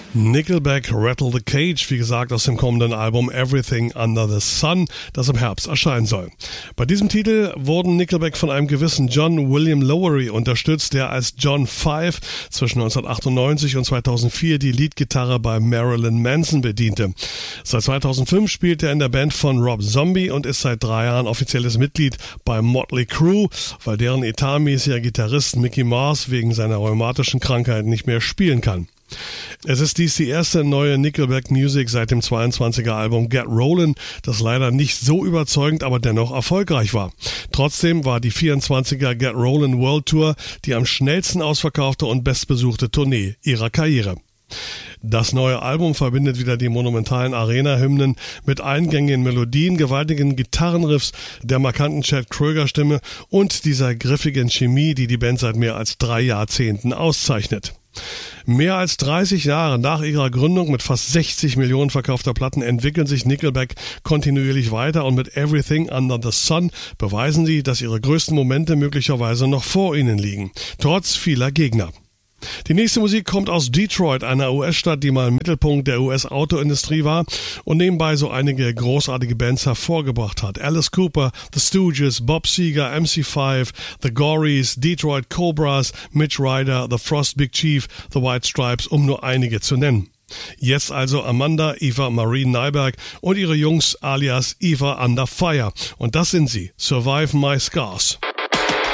Nickelback Rattle the Cage, wie gesagt, aus dem kommenden Album Everything Under the Sun, das im Herbst erscheinen soll. Bei diesem Titel wurden Nickelback von einem gewissen John William Lowery unterstützt, der als John Five zwischen 1998 und 2004 die Leadgitarre bei Marilyn Manson bediente. Seit 2005 spielt er in der Band von Rob Zombie und ist seit 3 Jahren offizielles Mitglied bei Motley Crue, weil deren etatmäßiger Gitarrist Mickey Mars wegen seiner rheumatischen Krankheit nicht mehr spielen kann. Es ist dies die erste neue Nickelback Music seit dem 22er Album Get Rollin', das leider nicht so überzeugend, aber dennoch erfolgreich war. Trotzdem war die 24er Get Rollin' World Tour die am schnellsten ausverkaufte und bestbesuchte Tournee ihrer Karriere. Das neue Album verbindet wieder die monumentalen Arena-Hymnen mit eingängigen Melodien, gewaltigen Gitarrenriffs, der markanten Chad Kroeger-Stimme und dieser griffigen Chemie, die die Band seit mehr als 3 Jahrzehnten auszeichnet. Mehr als 30 Jahre nach ihrer Gründung mit fast 60 Millionen verkaufter Platten entwickeln sich Nickelback kontinuierlich weiter und mit Everything Under the Sun beweisen sie, dass ihre größten Momente möglicherweise noch vor ihnen liegen, trotz vieler Gegner. Die nächste Musik kommt aus Detroit, einer US-Stadt, die mal Mittelpunkt der US-Autoindustrie war und nebenbei so einige großartige Bands hervorgebracht hat. Alice Cooper, The Stooges, Bob Seger, MC5, The Gories, Detroit Cobras, Mitch Ryder, The Frost Big Chief, The White Stripes, um nur einige zu nennen. Jetzt also Amanda, Eva Marie Nyberg und ihre Jungs alias Eva Under Fire. Und das sind sie, Survive My Scars.